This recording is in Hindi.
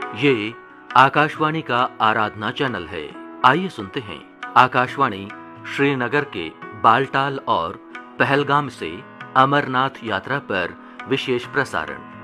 ये आकाशवाणी का आराधना चैनल है। आइए सुनते हैं आकाशवाणी श्रीनगर के बालटाल और पहलगाम से अमरनाथ यात्रा पर विशेष प्रसारण।